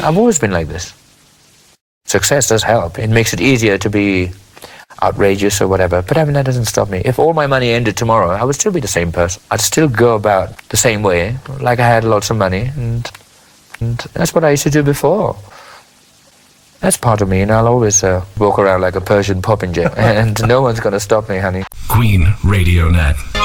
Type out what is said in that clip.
I've always been like this. Success does help. It makes it easier to be outrageous or whatever, but I mean, that doesn't stop me. If all my money ended tomorrow, I would still be the same person. I'd still go about the same way, like I had lots of money, and that's what I used to do before. That's part of me, and I'll always walk around like a Persian popinjay, and no one's going to stop me, honey. Queen Radio Net.